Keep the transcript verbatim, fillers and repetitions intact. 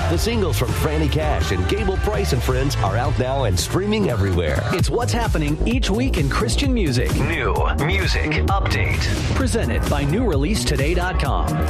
The singles from Franny Cash and Gable Price and Friends are out now and streaming everywhere. It's what's happening each week in Christian music. New Music Update. Presented by new release today dot com.